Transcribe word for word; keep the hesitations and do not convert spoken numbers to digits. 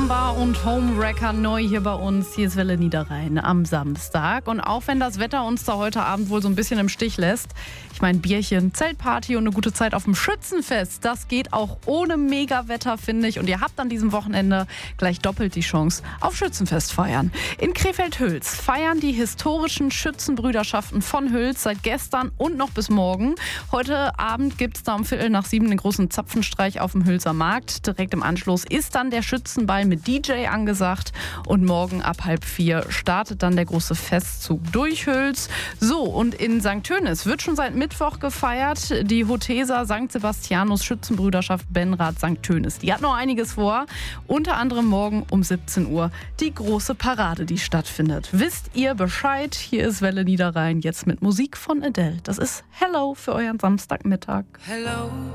Offenbar und Homewrecker neu hier bei uns. Hier ist Welle Niederrhein am Samstag. Und auch wenn das Wetter uns da heute Abend wohl so ein bisschen im Stich lässt, ich meine Bierchen, Zeltparty und eine gute Zeit auf dem Schützenfest, das geht auch ohne Megawetter, finde ich. Und ihr habt an diesem Wochenende gleich doppelt die Chance auf Schützenfest feiern. In Krefeld-Hüls feiern die historischen Schützenbrüderschaften von Hüls seit gestern und noch bis morgen. Heute Abend gibt es da um Viertel nach sieben den großen Zapfenstreich auf dem Hülser Markt. Direkt im Anschluss ist dann der Schützenball mit D J angesagt. Und morgen ab halb vier startet dann der große Festzug durch Hüls. So, und in Sankt Tönis wird schon seit Mittwoch gefeiert. Die Hoteser Sankt Sebastianus Schützenbrüderschaft Benrath Sankt Tönis. Die hat noch einiges vor. Unter anderem morgen um siebzehn Uhr die große Parade, die stattfindet. Wisst ihr Bescheid? Hier ist Welle Niederrhein jetzt mit Musik von Adele. Das ist Hello für euren Samstagmittag. Hello.